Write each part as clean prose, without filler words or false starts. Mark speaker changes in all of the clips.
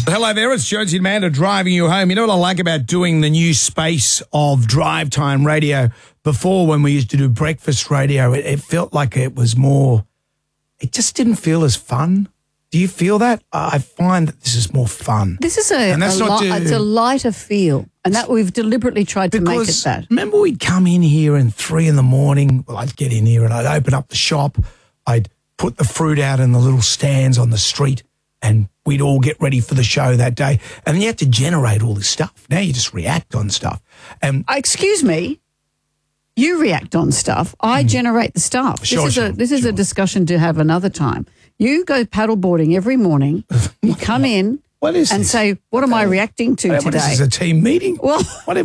Speaker 1: Hello there, it's Jonesy and Amanda driving you home. You know what I like about doing the new space of drive time radio? Before, when we used to do breakfast radio, it felt like it was more, it just didn't feel as fun. Do you feel that? I find that this is more fun.
Speaker 2: This is it's a lighter feel, and that we've deliberately tried to make it that.
Speaker 1: Remember, we'd come in here at 3 a.m. Well, I'd get in here and I'd open up the shop. I'd put the fruit out in the little stands on the street, and we'd all get ready for the show that day. And then you had to generate all this stuff. Now you just react on stuff.
Speaker 2: Excuse me. You react on stuff. I generate the stuff. This is a discussion to have another time. You go paddleboarding every morning. You come in say, what am I reacting to today?
Speaker 1: This is a team meeting?
Speaker 2: Well,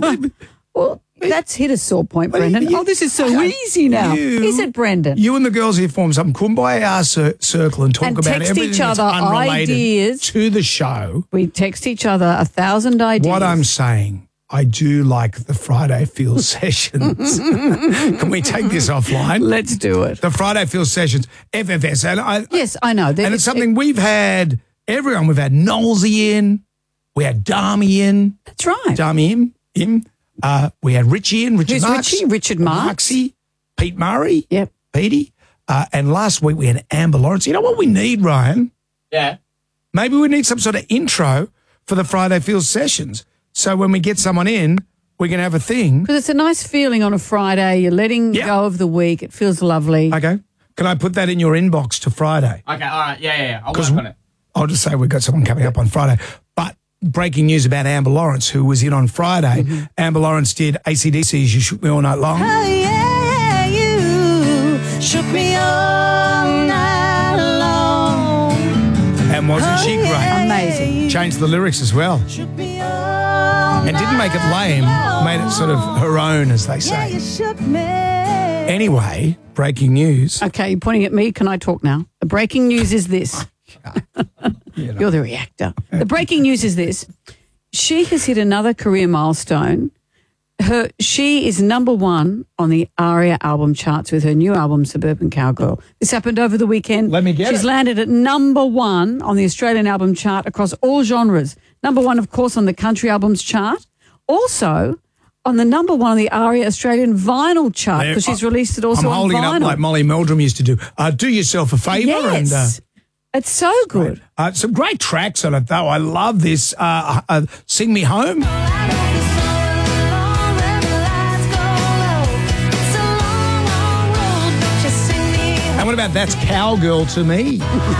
Speaker 2: that's hit a sore point, Brendan. This is so easy now. Is it, Brendan?
Speaker 1: You and the girls here form some kumbaya circle and talk about everything that's unrelated to the show.
Speaker 2: We text each other 1,000 ideas.
Speaker 1: What I'm saying, I do like the Friday Feel sessions. Can we take this offline?
Speaker 2: Let's do it.
Speaker 1: The Friday Feel sessions, FFS.
Speaker 2: Yes, I know.
Speaker 1: And it's something we've had, everyone. We've had Knowlesy in. We had Dami in.
Speaker 2: That's right.
Speaker 1: Dami in. We had Richie in.
Speaker 2: Who's Richie? Richard Marks.
Speaker 1: Marksy. Pete Murray.
Speaker 2: Yep.
Speaker 1: Petey. And last week we had Amber Lawrence. You know what we need, Ryan?
Speaker 3: Yeah.
Speaker 1: Maybe we need some sort of intro for the Friday Feel sessions. So when we get someone in, we can have a thing.
Speaker 2: Because it's a nice feeling on a Friday. You're letting go of the week. It feels lovely.
Speaker 1: Okay. Can I put that in your inbox to Friday?
Speaker 3: Okay, all right. Yeah. I'll work on it.
Speaker 1: I'll just say we've got someone coming up on Friday. But breaking news about Amber Lawrence, who was in on Friday. Mm-hmm. Amber Lawrence did AC/DC's You Shook Me All Night Long.
Speaker 4: Oh, yeah, you shook me all night long.
Speaker 1: And wasn't she great?
Speaker 2: Amazing.
Speaker 1: Changed the lyrics as well. And didn't make it lame, made it sort of her own, as they say. Anyway, breaking news.
Speaker 2: Okay, you're pointing at me. Can I talk now? The breaking news is this. You're the reactor. The breaking news is this. She has hit another career milestone. She is #1 on the ARIA album charts with her new album, Suburban Cowgirl. This happened over the weekend.
Speaker 1: Let me get
Speaker 2: She's landed at #1 on the Australian album chart across all genres. #1, of course, on the country albums chart. Also on the #1 on the ARIA Australian vinyl chart, because she's released it also on vinyl.
Speaker 1: I'm holding it up like Molly Meldrum used to do. Do yourself a favour.
Speaker 2: Yes. It's so good.
Speaker 1: Some great tracks on it, though. I love this. Sing Me Home. And what about That's Cowgirl to Me?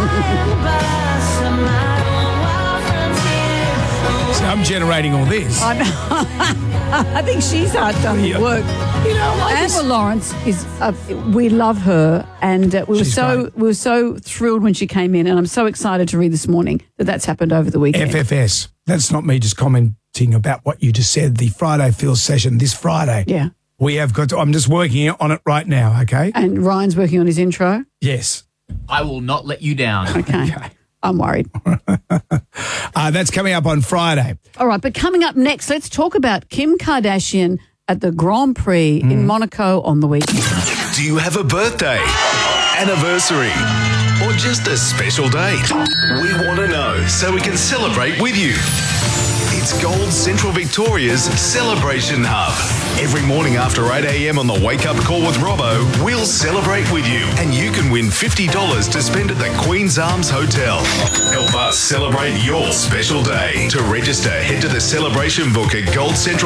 Speaker 1: So I'm generating all this.
Speaker 2: I know. I think she's done the work.
Speaker 1: You know,
Speaker 2: Amber Lawrence is. We love her, and we were so thrilled when she came in, and I'm so excited to read this morning that that's happened over the weekend.
Speaker 1: FFS. That's not me just commenting about what you just said. The Friday Feel session this Friday.
Speaker 2: Yeah.
Speaker 1: We have got. I'm just working on it right now. Okay.
Speaker 2: And Ryan's working on his intro.
Speaker 1: Yes.
Speaker 3: I will not let you down.
Speaker 2: Okay. I'm worried.
Speaker 1: That's coming up on Friday.
Speaker 2: All right, but coming up next, let's talk about Kim Kardashian at the Grand Prix in Monaco on the weekend.
Speaker 5: Do you have a birthday, anniversary, or just a special date? We want to know so we can celebrate with you. It's Gold Central Victoria's Celebration Hub. Every morning after 8 a.m. on the Wake Up Call with Robbo, we'll celebrate with you, and you can win $50 to spend at the Queen's Arms Hotel. Help us celebrate your special day. To register, head to the celebration book at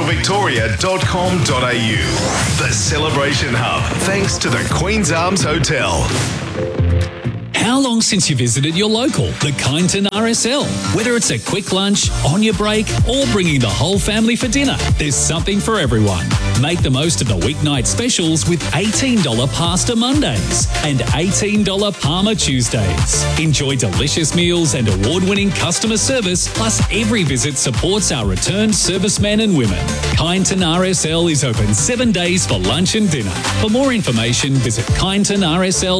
Speaker 5: goldcentralvictoria.com.au. The Celebration Hub, thanks to the Queen's Arms Hotel.
Speaker 6: How long since you visited your local, the Kyneton RSL? Whether it's a quick lunch, on your break, or bringing the whole family for dinner, there's something for everyone. Make the most of the weeknight specials with $18 Pasta Mondays and $18 Parma Tuesdays. Enjoy delicious meals and award-winning customer service, plus every visit supports our returned servicemen and women. Kyneton RSL is open 7 days for lunch and dinner. For more information, visit kynetonrsl.com.au.